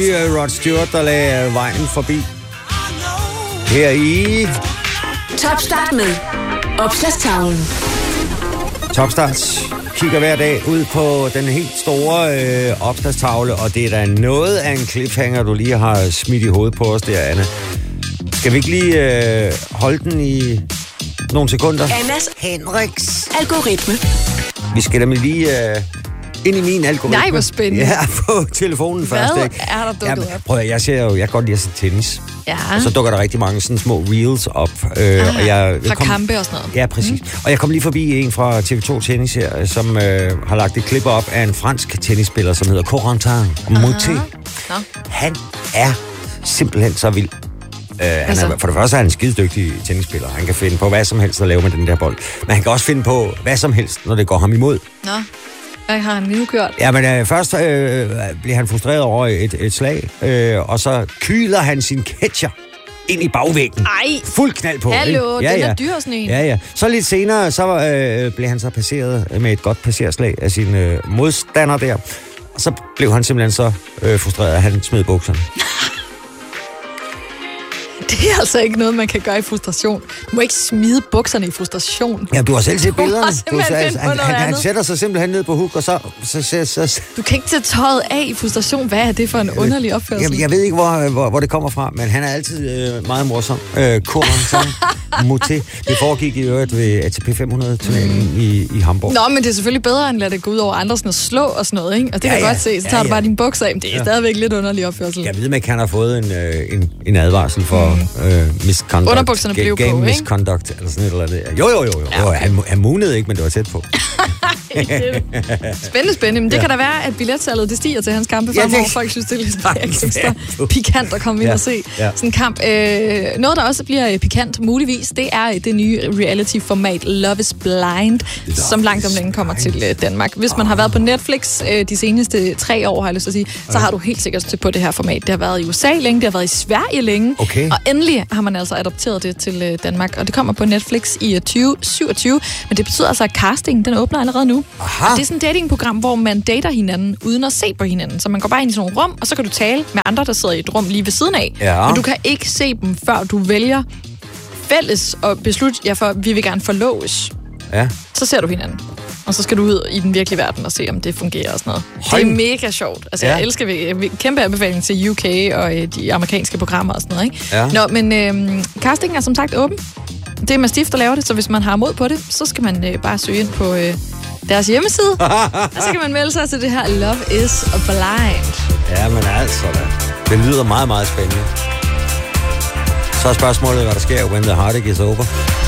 lige Rod Stewart, der lagde vejen forbi. Her i... Topstart med Opslagstavlen. Topstart kigger hver dag ud på den helt store opslagstavle, og det er da noget af en cliffhanger, du lige har smidt i hovedet på os der, Anna. Skal vi ikke lige holde den i nogle sekunder? Annas Henriks algoritme. Vi skal nemlig lige ind i min algoritme. Nej, hvor spændende. Ja, på telefonen først. Hvad ikke? er der dukket op? Prøv at, jeg kan godt lide at se tennis. Ja. Og så dukker der rigtig mange sådan små reels op. Og fra kampe og sådan noget. Ja, præcis. Og jeg kom lige forbi en fra TV2 Tennis her, som har lagt et klip op af en fransk tennisspiller, som hedder Corentin Moutet. Han er simpelthen så vild. For det første er han en skidedygtig tennisspiller. Han kan finde på hvad som helst at lave med den der bold. Men han kan også finde på hvad som helst, når det går ham imod. Nå, hvad har han nu gjort? Ja, men først bliver han frustreret over et slag, og så kyler han sin catcher ind i bagvæggen. Ej! Fuld knald på. Hallo, den er dyr sådan en. Ja. Så lidt senere, så blev han så passeret med et godt passerslag af sin modstander der. Og så blev han simpelthen så frustreret, at han smed bukserne. Det er altså ikke noget, man kan gøre i frustration. Du må ikke smide bukserne i frustration. Ja, du har selv set billederne. Han han sætter sig simpelthen ned på huk, og så... Du kan ikke tage tøjet af i frustration. Hvad er det for en underlig opførsel? Jeg ved ikke, hvor det kommer fra, men han er altid meget morsom. Corentin Moutet. Det foregik i øvrigt ved ATP 500-turneringen i Hamburg. Nå, men det er selvfølgelig bedre, end at lade det gå ud over andre sådan at slå og sådan noget, ikke? Og det kan jeg godt se. Så tager du bare dine bukser af. Men det er stadigvæk lidt underlig opførsel. Jeg ved ikke, han har fået en advarsel for misconduct. Underbukserne blev på, ikke? Game misconduct, eller sådan et eller andet. Jo. Han munede ikke, men det var tæt på. Spændende. Men det kan da være, at billetsalget det stiger til hans kampe, fremover folk synes, det er lidt ekstra pikant at komme ind og se sådan en kamp. Noget, der også bliver pikant, muligvis, det er det nye reality-format Love is Blind, som langt om længe kommer til Danmark. Hvis man har været på Netflix de seneste 3 år, har jeg lyst til at sige, så har du helt sikkert stødt på det her format. Det har været i USA længe, det har været i Sverige længe, og endelig har man altså adopteret det til Danmark, og det kommer på Netflix i 2027, men det betyder altså, at castingen, den åbner allerede nu. Og det er sådan et datingprogram, hvor man dater hinanden uden at se på hinanden. Så man går bare ind i sådan nogle rum, og så kan du tale med andre, der sidder i et rum lige ved siden af. Ja. Men du kan ikke se dem, før du vælger fælles og beslutte jer for, vi vil gerne forloves. Ja. Så ser du hinanden. Og så skal du ud i den virkelige verden og se, om det fungerer og sådan noget. Det er mega sjovt. Altså, jeg elsker kæmpe anbefaling til UK og de amerikanske programmer og sådan noget, ikke? Ja. Nå, men castingen er som sagt åben. Det er Mastiff, der laver det, så hvis man har mod på det, så skal man bare søge ind på deres hjemmeside, og så kan man melde sig til det her Love is Blind. Ja, men altså da. Det lyder meget, meget spændende. Så er spørgsmålet, hvad der sker, when the heartache is over.